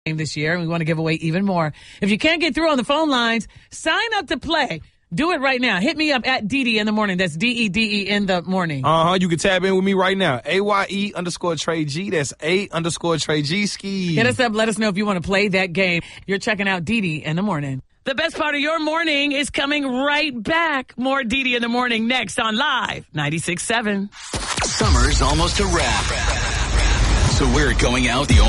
this year, and we want to give away even more. If you can't get through on the phone lines, sign up to play. Do it right now. Hit me up at DD in the morning. That's DEDE in the morning. You can tap in with me right now. AYE_Trey G. That's A_Trey G. Ski. Hit us up. Let us know if you want to play that game. You're checking out DD in the morning. The best part of your morning is coming right back. More DD in the morning next on Live 96.7. Summer's almost a wrap. So we're going out the